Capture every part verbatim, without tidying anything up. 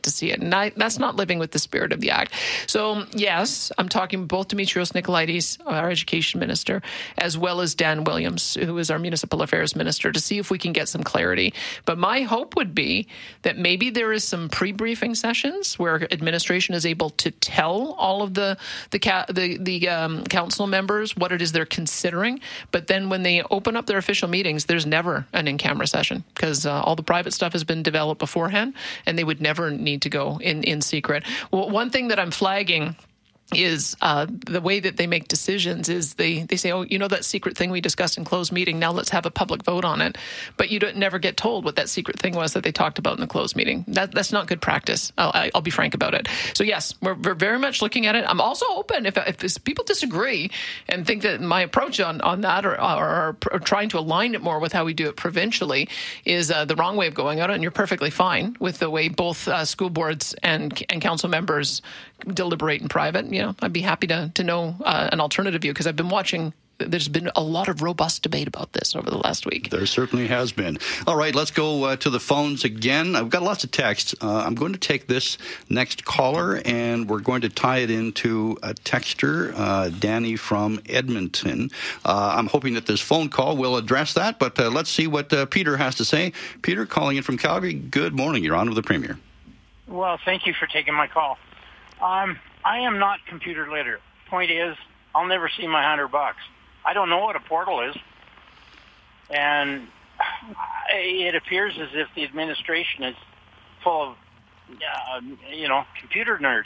to see it. And I, that's not living with the spirit of the act. So, yes, I'm talking both Dimitrios Nicolaides, our education minister, as well as Dan Williams, who is our municipal affairs minister, to see if we can get some clarity. But my hope would be that maybe there is some pre-briefing sessions where administration is able to tell all of the the ca- the, the um, council members what it is they're considering. But then when they open up their official meetings, there's never an in-camera session because uh, all the private stuff has been developed beforehand, and they would never need to go in, in secret. Well, one thing that I'm flagging is uh, the way that they make decisions is they, they say, oh, you know that secret thing we discussed in closed meeting, now let's have a public vote on it. But you don't never get told what that secret thing was that they talked about in the closed meeting. That, that's not good practice. I'll, I'll be frank about it. So yes, we're, we're very much looking at it. I'm also open if, if people disagree and think that my approach on, on that or, or, or trying to align it more with how we do it provincially is uh, the wrong way of going at it. And you're perfectly fine with the way both uh, school boards and, and council members deliberate in private. You know, I'd be happy to to know uh, an alternative view because I've been watching. There's been a lot of robust debate about this over the last week. There certainly has been. All right, let's go uh, to the phones again. I've got lots of texts. Uh, I'm going to take this next caller, and we're going to tie it into a texter, uh, Danny from Edmonton. Uh, I'm hoping that this phone call will address that, but uh, let's see what uh, Peter has to say. Peter, calling in from Calgary. Good morning. You're on with the Premier. Well, thank you for taking my call. Um, I am not computer literate. Point is, I'll never see my hundred bucks. I don't know what a portal is. And it appears as if the administration is full of, uh, you know, computer nerds.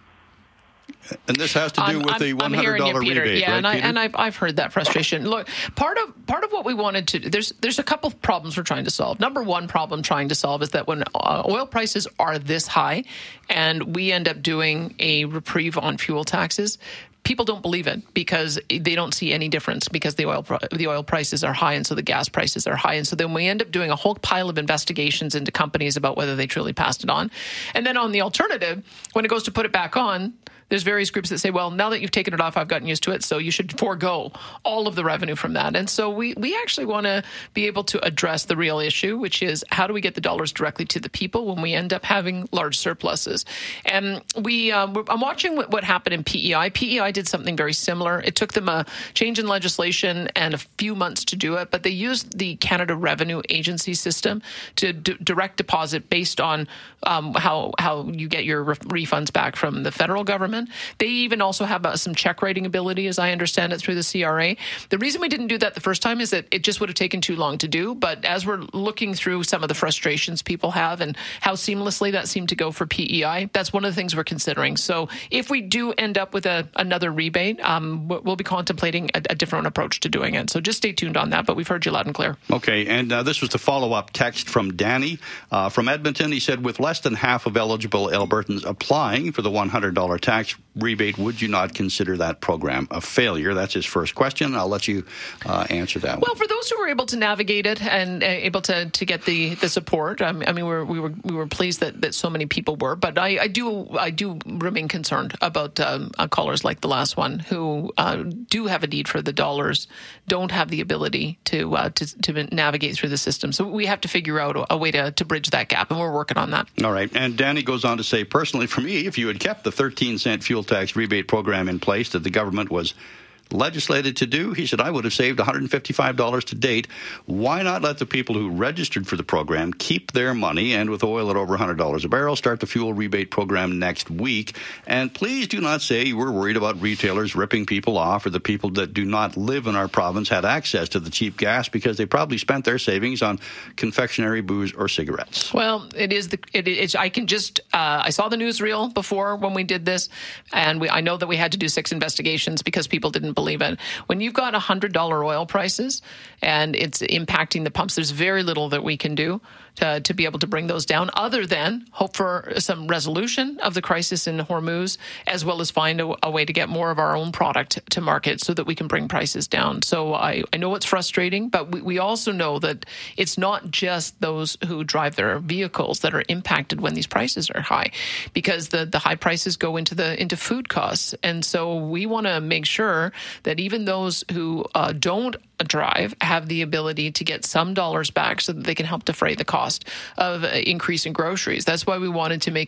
And this has to do I'm, with the one hundred dollars you, rebate, yeah, right, and, I, Peter? and I've, I've heard that frustration. Look, part of part of what we wanted to there's there's a couple of problems we're trying to solve. Number one problem trying to solve is that when uh, oil prices are this high, and we end up doing a reprieve on fuel taxes, people don't believe it because they don't see any difference because the oil the oil prices are high and so the gas prices are high. And so then we end up doing a whole pile of investigations into companies about whether they truly passed it on. And then on the alternative, when it goes to put it back on, there's various groups that say, well, now that you've taken it off, I've gotten used to it, so you should forego all of the revenue from that. And so we, we actually want to be able to address the real issue, which is how do we get the dollars directly to the people when we end up having large surpluses? And we, uh, I'm watching what, what happened in P E I. P E I did something very similar. It took them a change in legislation and a few months to do it, but they used the Canada Revenue Agency system to d- direct deposit based on um, how, how you get your re- refunds back from the federal government. They even also have uh, some check writing ability, as I understand it, through the C R A. The reason we didn't do that the first time is that it just would have taken too long to do. But as we're looking through some of the frustrations people have and how seamlessly that seemed to go for P E I, that's one of the things we're considering. So if we do end up with a, another rebate, um, we'll be contemplating a, a different approach to doing it. So just stay tuned on that. But we've heard you loud and clear. Okay, and uh, this was the follow-up text from Danny uh, from Edmonton. He said, with less than half of eligible Albertans applying for the one hundred dollars tax rebate, would you not consider that program a failure? That's his first question. I'll let you uh, answer that well, one. For those who were able to navigate it and uh, able to, to get the, the support, um, I mean, we were we were we were pleased that, that so many people were. But I, I do I do remain concerned about um, uh, callers like the last one who uh, do have a need for the dollars, don't have the ability to uh, to, to navigate through the system. So we have to figure out a, a way to, to bridge that gap, and we're working on that. All right. And Danny goes on to say, personally, for me, if you had kept the thirteen cent fuel tax rebate program in place that the government was legislated to do, he said, I would have saved one hundred fifty-five dollars to date. Why not let the people who registered for the program keep their money and with oil at over one hundred dollars a barrel, start the fuel rebate program next week? And please do not say you were worried about retailers ripping people off or the people that do not live in our province had access to the cheap gas because they probably spent their savings on confectionery, booze, or cigarettes. Well, it is the it is. I can just uh, I saw the newsreel before when we did this, and we, I know that we had to do six investigations because people didn't believe it. When you've got one hundred dollars oil prices and it's impacting the pumps, there's very little that we can do to, to be able to bring those down other than hope for some resolution of the crisis in Hormuz, as well as find a, a way to get more of our own product to market so that we can bring prices down. So I, I know it's frustrating, but we, we also know that it's not just those who drive their vehicles that are impacted when these prices are high, because the, the high prices go into the into food costs. And so we want to make sure that even those who uh, don't drive have the ability to get some dollars back so that they can help defray the cost of uh, increasing groceries. That's why we wanted to make